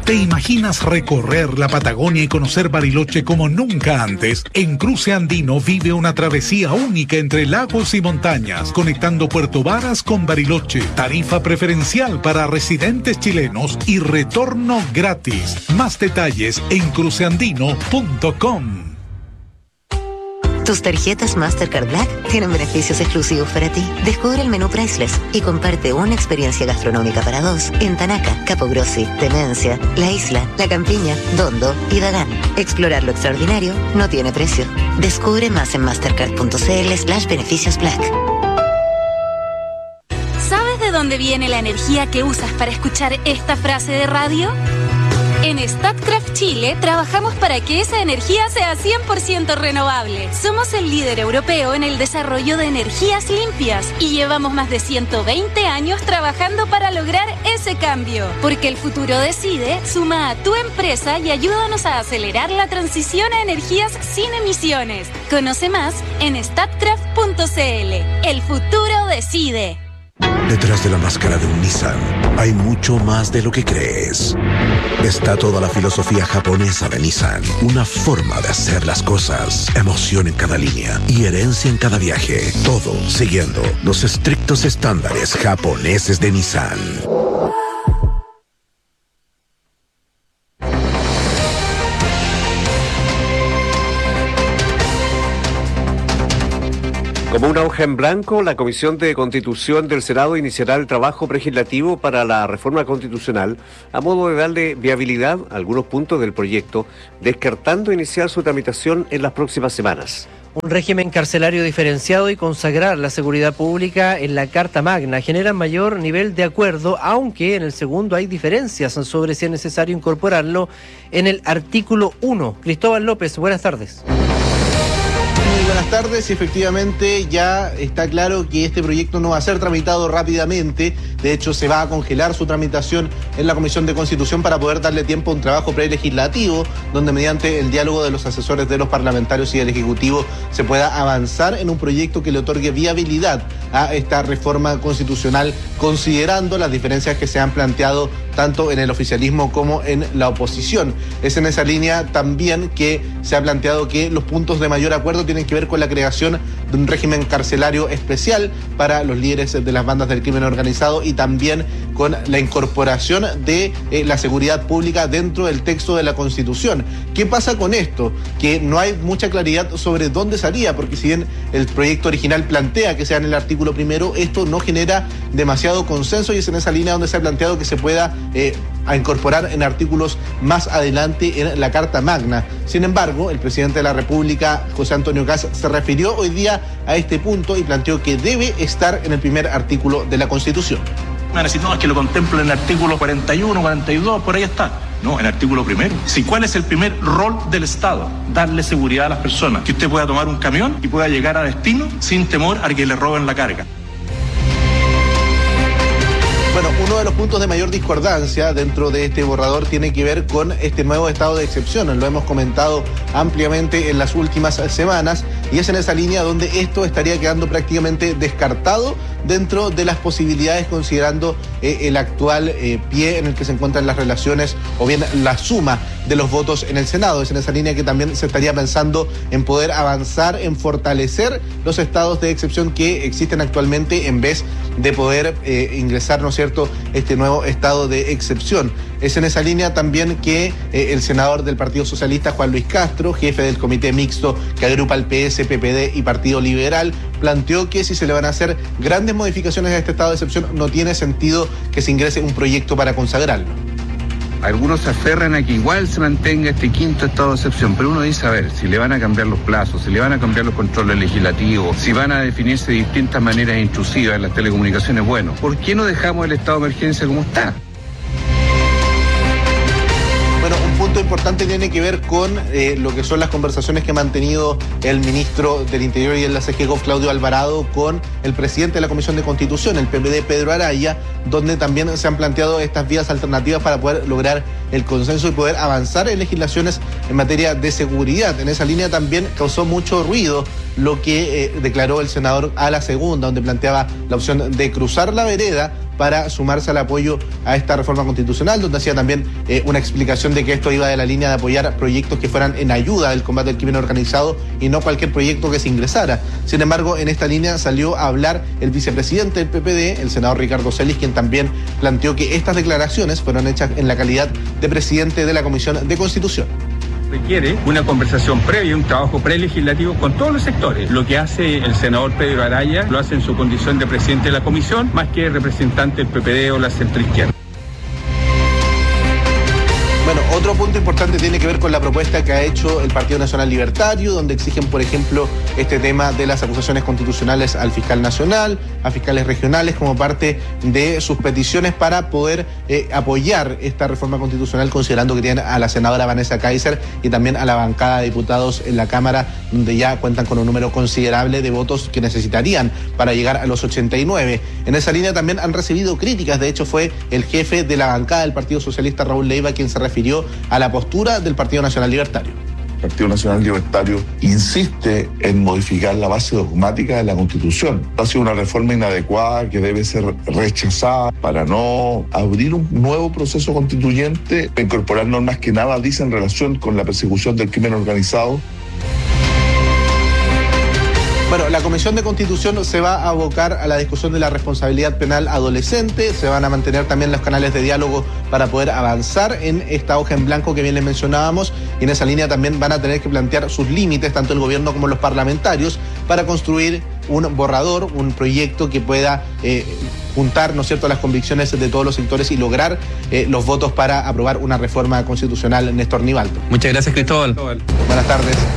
¿Te imaginas recorrer la Patagonia y conocer Bariloche como nunca antes? En Cruce Andino vive una travesía única entre lagos y montañas, conectando Puerto Varas con Bariloche. Tarifa preferencial para residentes chilenos y retorno gratis. Más detalles en cruceandino.com. Tus tarjetas Mastercard Black tienen beneficios exclusivos para ti. Descubre el menú Priceless y comparte una experiencia gastronómica para dos en Tanaca, Capogrossi, Tenencia, La Isla, La Campiña, Dondo y Dagán. Explorar lo extraordinario no tiene precio. Descubre más en mastercard.cl/beneficios Black. ¿Sabes de dónde viene la energía que usas para escuchar esta frase de radio? En Statkraft Chile trabajamos para que esa energía sea 100% renovable. Somos el líder europeo en el desarrollo de energías limpias y llevamos más de 120 años trabajando para lograr ese cambio. Porque el futuro decide, suma a tu empresa y ayúdanos a acelerar la transición a energías sin emisiones. Conoce más en statkraft.cl. El futuro decide. Detrás de la máscara de un Nissan hay mucho más de lo que crees. Está toda la filosofía japonesa de Nissan, una forma de hacer las cosas, emoción en cada línea y herencia en cada viaje. Todo siguiendo los estrictos estándares japoneses de Nissan. Como una hoja en blanco, la Comisión de Constitución del Senado iniciará el trabajo legislativo para la reforma constitucional a modo de darle viabilidad a algunos puntos del proyecto, descartando iniciar su tramitación en las próximas semanas. Un régimen carcelario diferenciado y consagrar la seguridad pública en la Carta Magna generan mayor nivel de acuerdo, aunque en el segundo hay diferencias sobre si es necesario incorporarlo en el artículo 1. Cristóbal López, buenas tardes. Muy buenas tardes. Efectivamente, ya está claro que este proyecto no va a ser tramitado rápidamente. De hecho, se va a congelar su tramitación en la Comisión de Constitución para poder darle tiempo a un trabajo prelegislativo, donde mediante el diálogo de los asesores de los parlamentarios y del Ejecutivo se pueda avanzar en un proyecto que le otorgue viabilidad a esta reforma constitucional, considerando las diferencias que se han planteado tanto en el oficialismo como en la oposición. Es en esa línea también que se ha planteado que los puntos de mayor acuerdo tienen que ver con la creación de un régimen carcelario especial para los líderes de las bandas del crimen organizado y también con la incorporación de la seguridad pública dentro del texto de la Constitución. ¿Qué pasa con esto? Que no hay mucha claridad sobre dónde salía, porque si bien el proyecto original plantea que sea en el artículo primero, esto no genera demasiado consenso y es en esa línea donde se ha planteado que se pueda a incorporar en artículos más adelante en la Carta Magna. Sin embargo, el presidente de la República, José Antonio Kast, se refirió hoy día a este punto y planteó que debe estar en el primer artículo de la Constitución. Me van a decir, no, es que lo contempla en el artículo 41, 42, por ahí está. No, en el artículo primero. Sí, ¿cuál es el primer rol del Estado? Darle seguridad a las personas. Que usted pueda tomar un camión y pueda llegar a destino sin temor a que le roben la carga. Bueno, uno de los puntos de mayor discordancia dentro de este borrador tiene que ver con este nuevo estado de excepción. Lo hemos comentado ampliamente en las últimas semanas y es en esa línea donde esto estaría quedando prácticamente descartado dentro de las posibilidades, considerando el actual pie en el que se encuentran las relaciones o bien la suma de los votos en el Senado. Es en esa línea que también se estaría pensando en poder avanzar, en fortalecer los estados de excepción que existen actualmente en vez de poder ingresar, ¿no es cierto?, este nuevo estado de excepción. Es en esa línea también que el senador del Partido Socialista, Juan Luis Castro, jefe del comité mixto que agrupa al PS, PPD y Partido Liberal, planteó que si se le van a hacer grandes modificaciones a este estado de excepción, no tiene sentido que se ingrese un proyecto para consagrarlo. Algunos se aferran a que igual se mantenga este quinto estado de excepción, pero uno dice, a ver, si le van a cambiar los plazos, si le van a cambiar los controles legislativos, si van a definirse de distintas maneras intrusivas en las telecomunicaciones, bueno, ¿por qué no dejamos el estado de emergencia como está? Bueno, un punto importante tiene que ver con lo que son las conversaciones que ha mantenido el ministro del Interior y el CGCOF, Claudio Alvarado, con el presidente de la Comisión de Constitución, el PPD, Pedro Araya, donde también se han planteado estas vías alternativas para poder lograr el consenso y poder avanzar en legislaciones en materia de seguridad. En esa línea también causó mucho ruido lo que declaró el senador a la segunda, donde planteaba la opción de cruzar la vereda para sumarse al apoyo a esta reforma constitucional, donde hacía también una explicación de que esto iba de la línea de apoyar proyectos que fueran en ayuda del combate al crimen organizado y no cualquier proyecto que se ingresara. Sin embargo, en esta línea salió a hablar el vicepresidente del PPD, el senador Ricardo Celis, quien también planteó que estas declaraciones fueron hechas en la calidad de presidente de la Comisión de Constitución. Requiere una conversación previa, un trabajo prelegislativo con todos los sectores. Lo que hace el senador Pedro Araya lo hace en su condición de presidente de la comisión, más que representante del PPD o la centroizquierda. Bueno, otro punto importante tiene que ver con la propuesta que ha hecho el Partido Nacional Libertario, donde exigen, por ejemplo, este tema de las acusaciones constitucionales al fiscal nacional, a fiscales regionales, como parte de sus peticiones para poder apoyar esta reforma constitucional, considerando que tienen a la senadora Vanessa Kaiser y también a la bancada de diputados en la Cámara, donde ya cuentan con un número considerable de votos que necesitarían para llegar a los 89. En esa línea también han recibido críticas. De hecho, fue el jefe de la bancada del Partido Socialista, Raúl Leiva, quien se refirió a la postura del Partido Nacional Libertario. El Partido Nacional Libertario insiste en modificar la base dogmática de la Constitución. Ha sido una reforma inadecuada que debe ser rechazada para no abrir un nuevo proceso constituyente, incorporar normas que nada dicen en relación con la persecución del crimen organizado. Bueno, la Comisión de Constitución se va a abocar a la discusión de la responsabilidad penal adolescente. Se van a mantener también los canales de diálogo para poder avanzar en esta hoja en blanco que bien les mencionábamos. Y en esa línea también van a tener que plantear sus límites, tanto el gobierno como los parlamentarios, para construir un borrador, un proyecto que pueda juntar, ¿no es cierto?, las convicciones de todos los sectores y lograr los votos para aprobar una reforma constitucional. Néstor Nivaldo. Muchas gracias, Cristóbal. Buenas tardes.